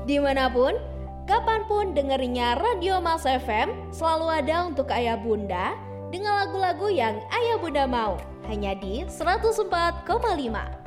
Dimanapun, kapanpun dengerinya Radio Mas FM, selalu ada untuk ayah bunda dengan lagu-lagu yang ayah bunda mau. Hanya di 104,5.